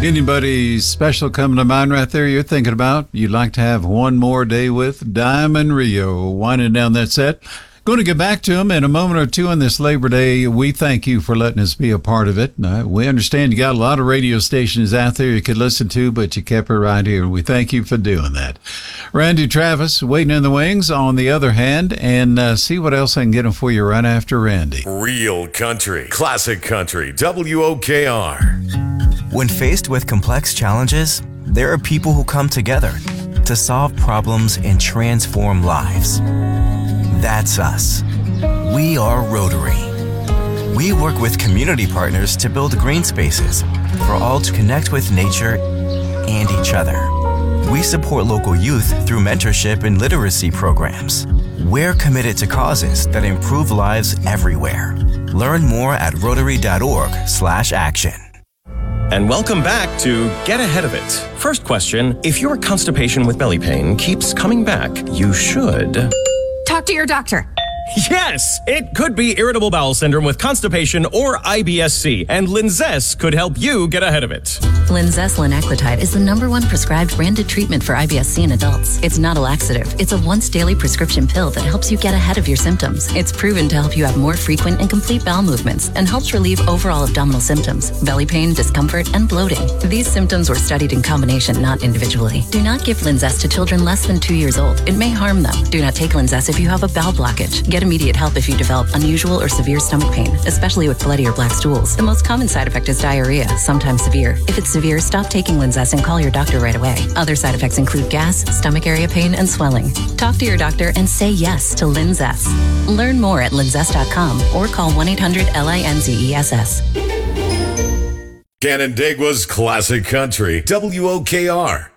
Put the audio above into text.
Anybody special coming to mind right there you're thinking about? You'd like to have one more day with Diamond Rio winding down that set. Going to get back to him in a moment or two on this Labor Day. We thank you for letting us be a part of it. We understand you got a lot of radio stations out there you could listen to, but you kept it right here. We thank you for doing that. Randy Travis waiting in the wings on the other hand, and see what else I can get him for you right after Randy. Real country, classic country, WOKR. When faced with complex challenges, there are people who come together to solve problems and transform lives. That's us. We are Rotary. We work with community partners to build green spaces for all to connect with nature and each other. We support local youth through mentorship and literacy programs. We're committed to causes that improve lives everywhere. Learn more at rotary.org/action. And welcome back to Get Ahead of It. First question, if your constipation with belly pain keeps coming back, you should... Talk to your doctor. Yes, it could be irritable bowel syndrome with constipation or IBS-C, and Linzess could help you get ahead of it. Linzess linaclotide is the #1 prescribed branded treatment for IBS-C in adults. It's not a laxative. It's a once-daily prescription pill that helps you get ahead of your symptoms. It's proven to help you have more frequent and complete bowel movements and helps relieve overall abdominal symptoms, belly pain, discomfort, and bloating. These symptoms were studied in combination, not individually. Do not give Linzess to children less than 2 years old. It may harm them. Do not take Linzess if you have a bowel blockage. Get immediate help if you develop unusual or severe stomach pain, especially with bloody or black stools. The most common side effect is diarrhea, sometimes severe. If it's severe, stop taking Linzess and call your doctor right away. Other side effects include gas, stomach area pain, and swelling. Talk to your doctor and say yes to Linzess. Learn more at linzess.com or call 1-800-LINZESS. Canandaigua's classic country, WOKR.